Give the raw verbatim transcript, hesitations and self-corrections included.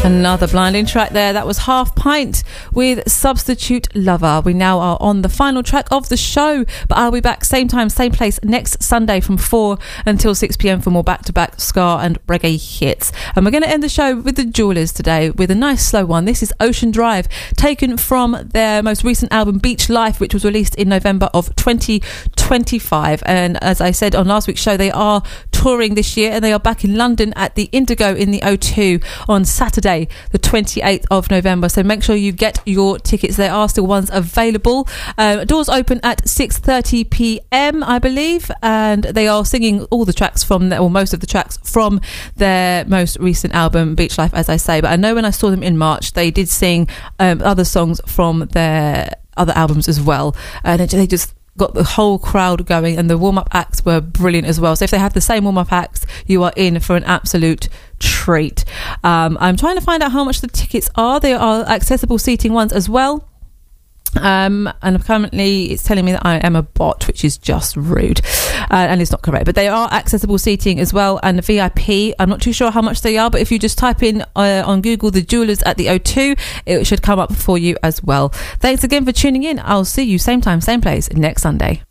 Another blinding track there. That was Half Pint with Substitute Lover. We now are on the final track of the show, but I'll be back same time, same place next Sunday from four until six p.m for more back-to-back ska and reggae hits. And we're going to end the show with the Jewelers today with a nice slow one. This is Ocean Drive, taken from their most recent album Beach Life, which was released in November of twenty twenty-five. And as I said on last week's show, they are touring this year and they are back in London at the Indigo in the O two on Saturday the twenty-eighth of November, so make sure you get your tickets. There are still ones available. Um, doors open at six thirty p.m. I believe, and they are singing all the tracks from the, or most of the tracks from their most recent album Beach Life, as I say. But I know when I saw them in March they did sing um, other songs from their other albums as well, and they just got the whole crowd going, and the warm-up acts were brilliant as well. So if they have the same warm-up acts, you are in for an absolute treat. um, I'm trying to find out how much the tickets are. There are accessible seating ones as well, um, and currently it's telling me that I am a bot, which is just rude, uh, and it's not correct, but they are accessible seating as well, and the V I P, I'm not too sure how much they are, but if you just type in uh, on Google the Jewelers at the O two, it should come up for you as well. Thanks again for tuning in. I'll see you same time, same place next Sunday.